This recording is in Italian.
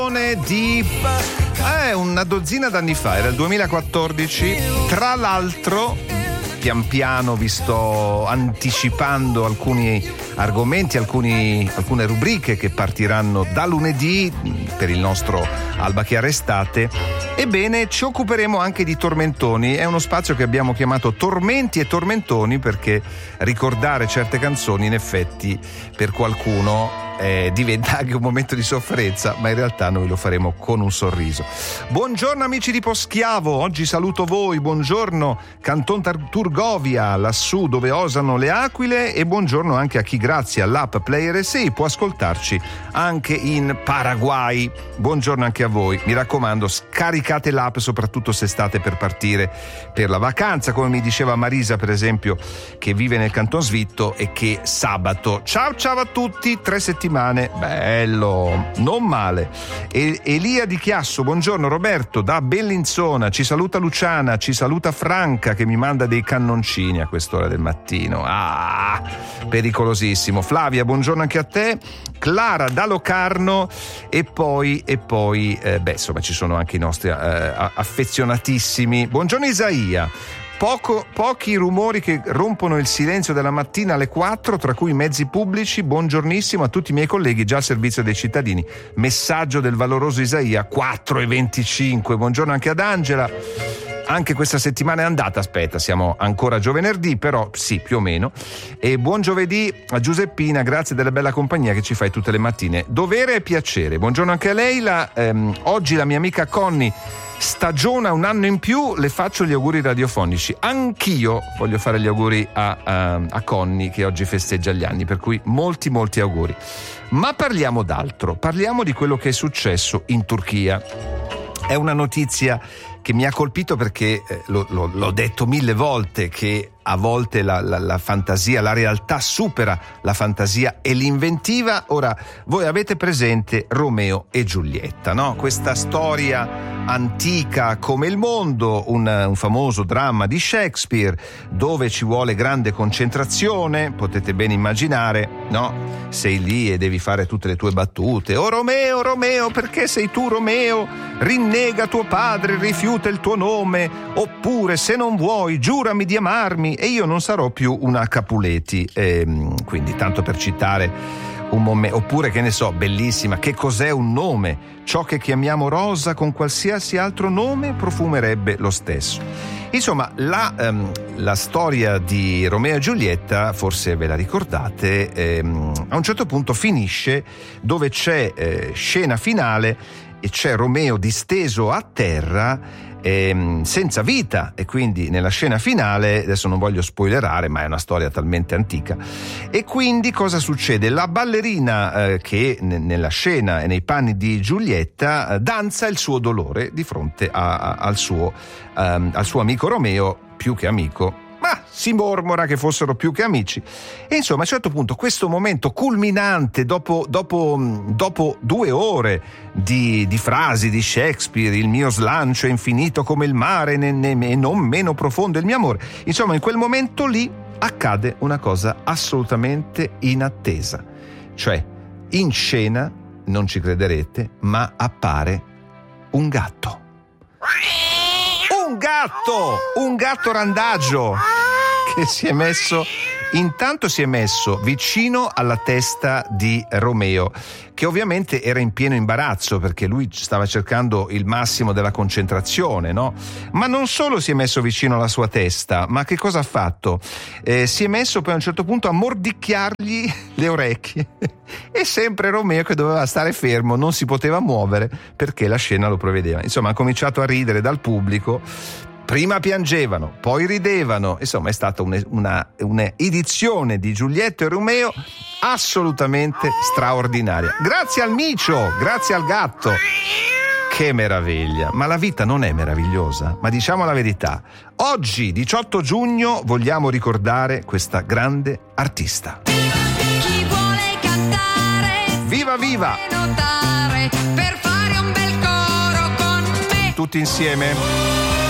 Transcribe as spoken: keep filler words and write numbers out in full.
Di eh, una dozzina d'anni fa, era il duemilaquattordici. Tra l'altro, pian piano vi sto anticipando alcuni argomenti, alcuni, alcune rubriche che partiranno da lunedì per il nostro Alba Chiara Estate. Ebbene, ci occuperemo anche di tormentoni. È uno spazio che abbiamo chiamato Tormenti e Tormentoni perché ricordare certe canzoni in effetti per qualcuno Eh, diventa anche un momento di sofferenza, ma in realtà noi lo faremo con un sorriso. Buongiorno amici di Poschiavo, oggi saluto voi, buongiorno Canton Turgovia, lassù dove osano le aquile, e buongiorno anche a chi grazie all'app Player S I può ascoltarci anche in Paraguay. Buongiorno anche a voi, mi raccomando scaricate l'app soprattutto se state per partire per la vacanza, come mi diceva Marisa per esempio che vive nel Canton Svitto e che sabato, ciao ciao a tutti, tre settimane bello, non male. E- Elia di Chiasso, buongiorno Roberto da Bellinzona, ci saluta Luciana, ci saluta Franca che mi manda dei cannoncini a quest'ora del mattino, ah, pericolosissimo. Flavia, buongiorno anche a te. Clara da Locarno e poi, e poi eh, beh insomma ci sono anche i nostri eh, affezionatissimi. Buongiorno Isaia. Poco, pochi rumori che rompono il silenzio della mattina alle quattro, tra cui mezzi pubblici. Buongiornissimo a tutti i miei colleghi già al servizio dei cittadini. Messaggio del valoroso Isaia, quattro e venticinque. Buongiorno anche ad Angela. Anche questa settimana è andata, aspetta, siamo ancora giovenerdì, però sì, più o meno. E buon giovedì a Giuseppina, grazie della bella compagnia che ci fai tutte le mattine. Dovere e piacere. Buongiorno anche a lei. La, ehm, oggi la mia amica Conny stagiona un anno in più, le faccio gli auguri radiofonici. Anch'io voglio fare gli auguri a, a, a Conny che oggi festeggia gli anni, per cui molti molti auguri. Ma parliamo d'altro, parliamo di quello che è successo in Turchia. È una notizia che mi ha colpito perché eh, lo, lo, l'ho detto mille volte che a volte la, la, la fantasia, la realtà supera la fantasia e l'inventiva. Ora, voi avete presente Romeo e Giulietta, no? Questa storia antica come il mondo, un, un famoso dramma di Shakespeare dove ci vuole grande concentrazione, potete ben immaginare, no? Sei lì e devi fare tutte le tue battute. Oh Romeo, Romeo, perché sei tu Romeo? Rinnega tuo padre, rifiuta il tuo nome, oppure se non vuoi giurami di amarmi e io non sarò più una Capuleti. E, quindi tanto per citare un momento, oppure che ne so, bellissima, che cos'è un nome? Ciò che chiamiamo rosa con qualsiasi altro nome profumerebbe lo stesso. Insomma, la, um, la storia di Romeo e Giulietta, forse ve la ricordate, ehm, a un certo punto finisce dove c'è eh, scena finale e c'è Romeo disteso a terra ehm, senza vita, e quindi nella scena finale, adesso non voglio spoilerare ma è una storia talmente antica, e quindi cosa succede? La ballerina eh, che n- nella scena e nei panni di Giulietta eh, danza il suo dolore di fronte a, a, al, suo, um, al suo amico Romeo, più che amico, ma si mormora che fossero più che amici. E insomma a un certo punto questo momento culminante dopo, dopo, dopo due ore di, di frasi di Shakespeare, il mio slancio è infinito come il mare ne, ne, e non meno profondo il mio amore, insomma in quel momento lì accade una cosa assolutamente inattesa, cioè in scena, non ci crederete, ma appare un gatto. Un gatto, un gatto randagio che si è messo, intanto si è messo vicino alla testa di Romeo, che ovviamente era in pieno imbarazzo perché lui stava cercando il massimo della concentrazione, no? Ma non solo si è messo vicino alla sua testa, ma che cosa ha fatto? Eh, si è messo poi a un certo punto a mordicchiargli le orecchie e sempre Romeo che doveva stare fermo, non si poteva muovere perché la scena lo prevedeva. Insomma, ha cominciato a ridere dal pubblico. Prima piangevano, poi ridevano, insomma è stata una, una, una edizione di Giulietta e Romeo assolutamente straordinaria. Grazie al micio, grazie al gatto. Che meraviglia, ma la vita non è meravigliosa? Ma diciamo la verità, oggi diciotto giugno vogliamo ricordare questa grande artista. Chi vuole cantare, viva viva! Notare, per fare un bel coro con me. Tutti insieme.